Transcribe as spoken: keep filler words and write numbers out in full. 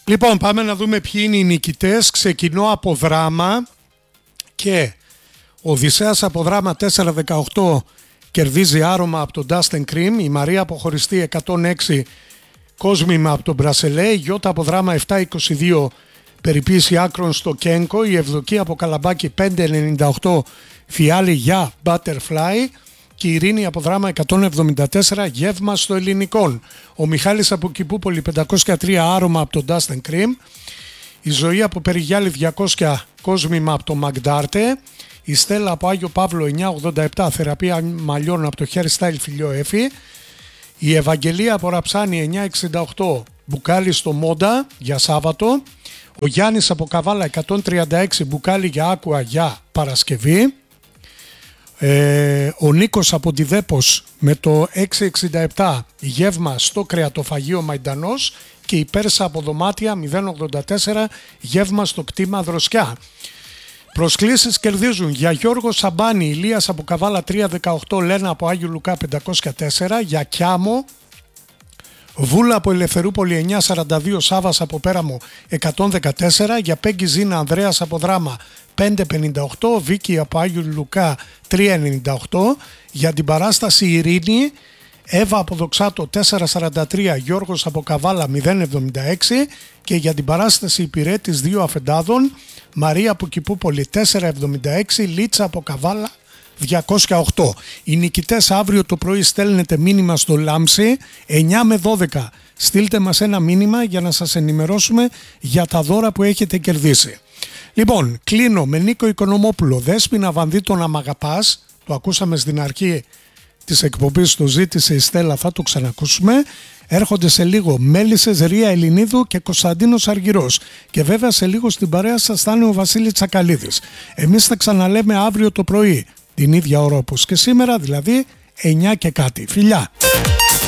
Λοιπόν, πάμε να δούμε ποιοι είναι οι νικητές. Ξεκινώ από δράμα και ο Οδυσσέας από δράμα τέσσερα δεκαοκτώ κερδίζει άρωμα από τον Dust and Cream. Η Μαρία από χωριστή εκατόν έξι κόσμημα από τον Μπρασελέ. Η Γιώτα από δράμα επτά είκοσι δύο περιποίηση άκρων στο Κένκο. Η Ευδοκία από Καλαμπάκι πέντε ενενήντα οκτώ φιάλη για Butterfly. Και η Ειρήνη από δράμα εκατόν εβδομήντα τέσσερα γεύμα στο Ελληνικόν. Ο Μιχάλης από Κηπούπολη πεντακόσια τρία άρωμα από τον Dust and Cream. Η Ζωή από Περιγιάλη διακόσια κόσμημα από το Μαγντάρτε. Η Στέλλα από Άγιο Παύλο εννιακόσια ογδόντα επτά θεραπεία μαλλιών από το Hairstyle Φιλιό Έφη. Η Ευαγγελία από Ραψάνη εννιακόσια εξήντα οκτώ μπουκάλι στο Μόντα για Σάββατο. Ο Γιάννης από Καβάλα εκατόν τριάντα έξι μπουκάλι για Άκουα για Παρασκευή. Ε, ο Νίκος από τη Δέπος με το εξακόσια εξήντα επτά γεύμα στο κρεατοφαγείο Μαϊντανός. Και η Πέρσα από Δωμάτια μηδέν ογδόντα τέσσερα γεύμα στο κτήμα Δροσιά. Προσκλήσεις κερδίζουν για Γιώργο Σαμπάνη, Ηλίας από Καβάλα τριακόσια δεκαοκτώ, Λένα από Άγιο Λουκά πεντακόσια τέσσερα, για Κιάμο, Βούλα από Ελευθερούπολη εννιακόσια σαράντα δύο, Σάβας από Πέραμο εκατόν δεκατέσσερα, για Πέγγι Ζήνα Ανδρέας από Δράμα πεντακόσια πενήντα οκτώ, Βίκη από Άγιο Λουκά τριακόσια ενενήντα οκτώ, για την παράσταση Ειρήνη, Εύα από Δοξάτο τετρακόσια σαράντα τρία, Γιώργος από Καβάλα μηδέν εβδομήντα έξι και για την παράσταση Υπηρέτης δύο Αφεντάδων, Μαρία από Κηπούπολη τετρακόσια εβδομήντα έξι, Λίτσα από Καβάλα διακόσια οκτώ. Οι νικητές αύριο το πρωί στέλνετε μήνυμα στο Λάμψη εννιά με δώδεκα. Στείλτε μας ένα μήνυμα για να σας ενημερώσουμε για τα δώρα που έχετε κερδίσει. Λοιπόν, κλείνω με Νίκο Οικονομόπουλο, Δέσποινα Βανδίτονα Μ' αγαπάς. Το ακούσαμε στην αρχή της εκπομπής, το ζήτησε η Στέλλα, θα το ξανακούσουμε. Έρχονται σε λίγο Μέλισσες, Ρία Ελληνίδου και Κωνσταντίνος Αργυρός. Και βέβαια σε λίγο στην παρέα σας θα είναι ο Βασίλης Τσακαλίδης. Εμείς θα ξαναλέμε αύριο το πρωί, την ίδια ώρα όπως και σήμερα, δηλαδή εννιά και κάτι. Φιλιά!